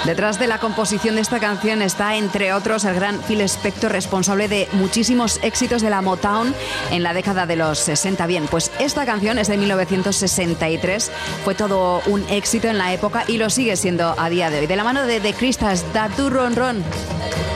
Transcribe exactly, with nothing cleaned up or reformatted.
Detrás de la composición de esta canción está, entre otros, el gran Phil Spector, responsable de muchísimos éxitos de la Motown en la década de los sesenta. Bien, pues esta canción es de mil novecientos sesenta y tres, fue todo un éxito en la época y lo sigue siendo a día de hoy. De la mano de The Crystals, Da Do Ron Ron.